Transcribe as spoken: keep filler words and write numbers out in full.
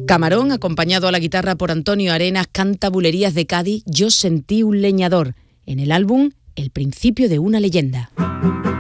Camarón, acompañado a la guitarra por Antonio Arenas, canta bulerías de Cádiz, Yo sentí un leñador, en el álbum El principio de una leyenda.